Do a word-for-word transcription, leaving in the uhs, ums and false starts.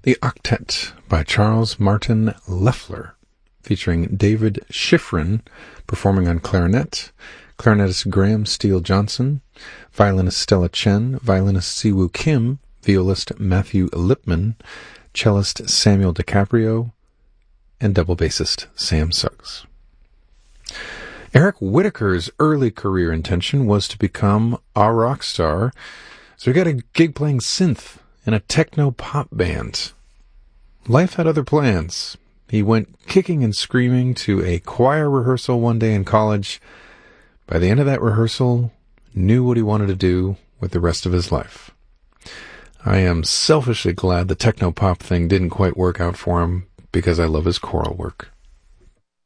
The Octet by Charles Martin Loeffler, featuring David Schifrin performing on clarinet, clarinetist Graham Steele Johnson, violinist Stella Chen, violinist Siwoo Kim, violist Matthew Lipman, cellist Samuel DiCaprio, and double bassist Sam Suggs. Eric Whitacre's early career intention was to become a rock star, so he got a gig playing synth in a techno-pop band. Life had other plans. He went kicking and screaming to a choir rehearsal one day in college. By the end of that rehearsal, knew what he wanted to do with the rest of his life. I am selfishly glad the techno-pop thing didn't quite work out for him, because I love his choral work.